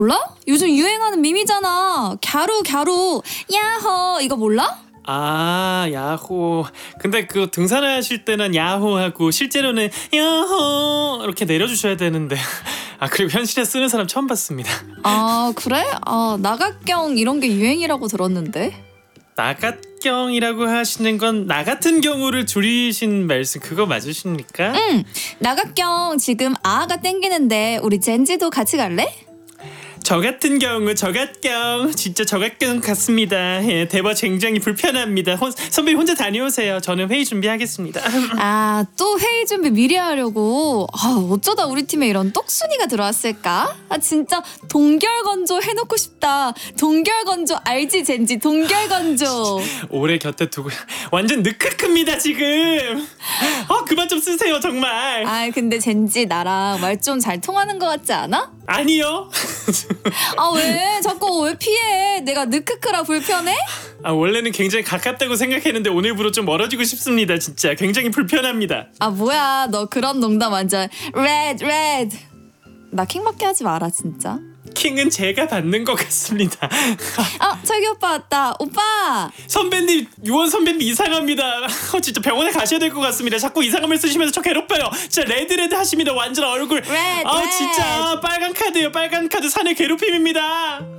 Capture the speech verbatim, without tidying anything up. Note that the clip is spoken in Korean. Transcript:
몰라? 요즘 유행하는 밈이잖아. 갸루 갸루 야호 이거 몰라? 아 야호. 근데 그 등산하실 때는 야호 하고 실제로는 야호 이렇게 내려주셔야 되는데 아 그리고 현실에 쓰는 사람 처음 봤습니다. 아 그래? 아 나각경 이런 게 유행이라고 들었는데. 나갓경이라고 하시는 건 나 같은 경우를 줄이신 말씀 그거 맞으십니까? 응 나각경 지금 아가 땡기는데 우리 젠지도 같이 갈래? 저 같은 경우 저갓경 진짜 저갓경 같습니다. 예, 대화 굉장히 불편합니다. 혼, 선배님 혼자 다녀오세요. 저는 회의 준비하겠습니다. 아 또 회의 준비 미리 하려고. 아 어쩌다 우리 팀에 이런 똑순이가 들어왔을까? 아 진짜 동결건조 해놓고 싶다. 동결건조 알지 젠지 동결건조. 오래 곁에 두고 완전 느크크입니다 지금. 어 그만 좀 쓰세요 정말. 아 근데 젠지 나랑 말 좀 잘 통하는 것 같지 않아? 아니요. 아 왜 자꾸 왜 피해? 내가 느크크라 불편해? 아 원래는 굉장히 가깝다고 생각했는데 오늘부로 좀 멀어지고 싶습니다. 진짜 굉장히 불편합니다. 아 뭐야 너 그런 농담 완전 레드 레드. 나 킹받게 하지 마라 진짜. 킹은 제가 받는 것 같습니다. 아 철기 오빠 왔다. 오빠. 선배님 유원 선배님 이상합니다. 어, 진짜 병원에 가셔야 될 것 같습니다. 자꾸 이상한 말 쓰시면서 저 괴롭혀요. 진짜 레드레드 하십니다. 완전 얼굴. 레드, 아 레드. 진짜 빨간 카드요. 빨간 카드 사내 괴롭힘입니다.